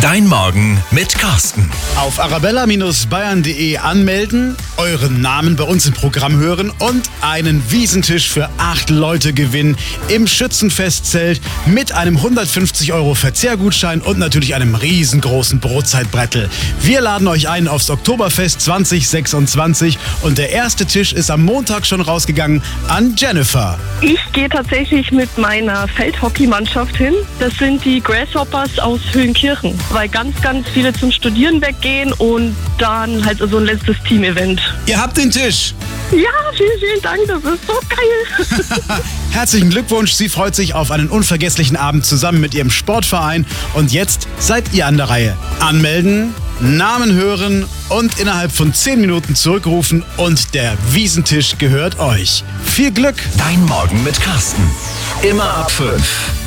Dein Morgen mit Carsten. Auf arabella-bayern.de anmelden, euren Namen bei uns im Programm hören und einen Wiesentisch für 8 Leute gewinnen im Schützenfestzelt mit einem 150 € Verzehrgutschein und natürlich einem riesengroßen Brotzeitbrettel. Wir laden euch ein aufs Oktoberfest 2026 und der erste Tisch ist am Montag schon rausgegangen an Jennifer. Ich gehe tatsächlich mit meiner Feldhockeymannschaft hin. Das sind die Grasshoppers aus Höhenkirchen, weil ganz viele zum Studieren weggehen und dann halt so ein letztes Team-Event. Ihr habt den Tisch. Ja, vielen Dank, das ist so geil. Herzlichen Glückwunsch, sie freut sich auf einen unvergesslichen Abend zusammen mit ihrem Sportverein und jetzt seid ihr an der Reihe. Anmelden, Namen hören und innerhalb von 10 Minuten zurückrufen und der Wiesentisch gehört euch. Viel Glück! Dein Morgen mit Carsten. Immer ab 5.